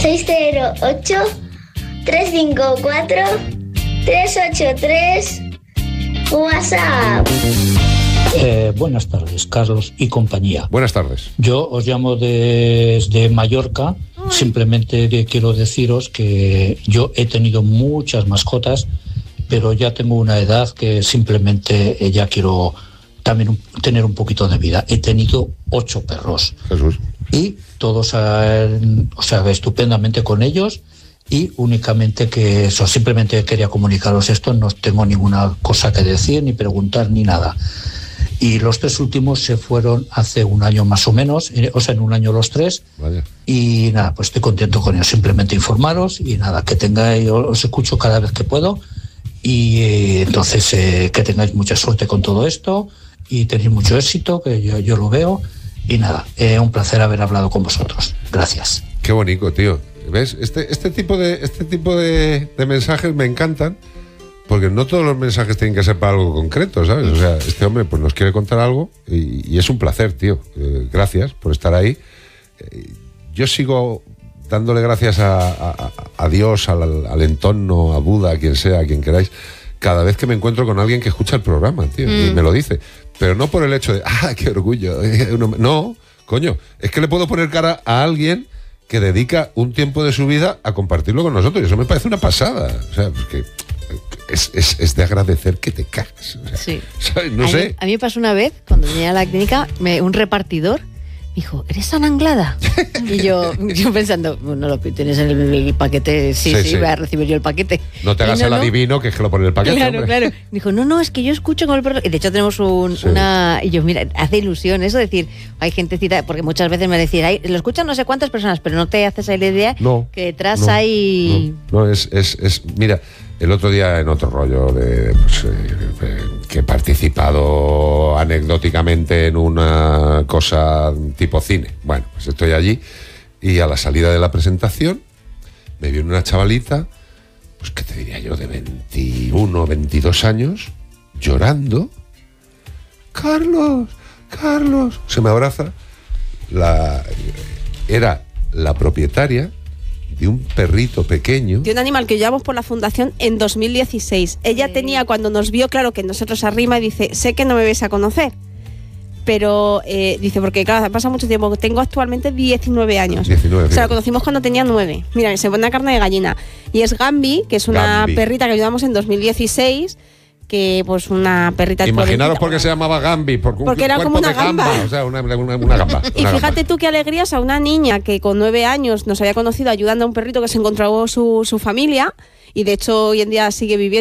608-354-383 WhatsApp. Buenas tardes, Carlos y compañía. Buenas tardes. Yo os llamo desde Mallorca. Simplemente quiero deciros que yo he tenido muchas mascotas, pero ya tengo una edad que simplemente ya quiero también tener un poquito de vida. He tenido 8 perros. Jesús. Y todos, estupendamente con ellos. Y únicamente que eso, simplemente quería comunicaros esto, no tengo ninguna cosa que decir, ni preguntar, ni nada. Y los 3 últimos se fueron hace un año más o menos, en un año los 3. Vaya. Y nada, pues estoy contento con ellos, simplemente informaros y nada, que tengáis, os escucho cada vez que puedo y entonces que tengáis mucha suerte con todo esto y tenéis mucho éxito, que yo lo veo y nada, un placer haber hablado con vosotros. Gracias. Qué bonito, tío. ¿Ves? Este tipo de mensajes me encantan. Porque no todos los mensajes tienen que ser para algo concreto, ¿sabes? O sea, este hombre pues nos quiere contar algo y es un placer, tío. Gracias por estar ahí. Yo sigo dándole gracias a Dios, al entorno, a Buda, a quien sea, a quien queráis, cada vez que me encuentro con alguien que escucha el programa, tío, y me lo dice. Pero no por el hecho de, qué orgullo. No, coño, es que le puedo poner cara a alguien que dedica un tiempo de su vida a compartirlo con nosotros. Y eso me parece una pasada. O sea, porque es de agradecer que te cagas. O sea, sí. ¿sabes? No sé. A mí me pasó una vez, cuando venía a la clínica, un repartidor me dijo, ¿eres Ana Anglada? Y yo pensando, no lo tienes en el paquete, sí, voy a recibir yo el paquete. No te hagas el adivino, que es que lo pone en el paquete. Claro, hombre. claro. Me dijo, no, es que yo escucho con el perro. Y de hecho tenemos una... Y yo, mira, hace ilusión eso, decir, hay gentecita, porque muchas veces me decían, lo escuchan no sé cuántas personas, pero no te haces ahí la idea que detrás hay... No, mira, el otro día en otro rollo que he participado anecdóticamente en una cosa tipo cine. Bueno, pues estoy allí y a la salida de la presentación me viene una chavalita, pues qué te diría yo, de 21, 22 años, llorando. Carlos, se me abraza. Era la propietaria de un perrito pequeño. De un animal que llevamos por la fundación en 2016. Ella tenía, cuando nos vio, claro que nosotros arrima, y dice, sé que no me vais a conocer. Pero, dice, porque claro, pasa mucho tiempo. Tengo actualmente 19 años. 19, o sea, la conocimos cuando tenía 9. Mira, se pone carne de gallina. Y es Gambi, que es una perrita que ayudamos en 2016. Que pues una perrita. Imaginaros por qué se llamaba Gambi, porque era como una gamba. O sea, una gamba. Y fíjate tú qué alegrías a una niña que con 9 años nos había conocido ayudando a un perrito que se encontró su familia, y de hecho hoy en día sigue viviendo.